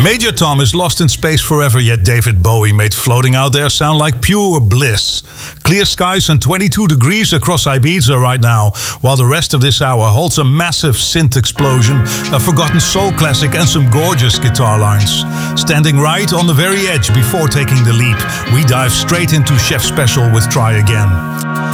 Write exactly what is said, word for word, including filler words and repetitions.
Major Tom is lost in space forever, yet David Bowie made Floating Out There sound like pure bliss. Clear skies and twenty-two degrees across Ibiza right now, while the rest of this hour holds a massive synth explosion, a forgotten soul classic and some gorgeous guitar lines. Standing right on the very edge before taking the leap, we dive straight into Chef Special with Try Again.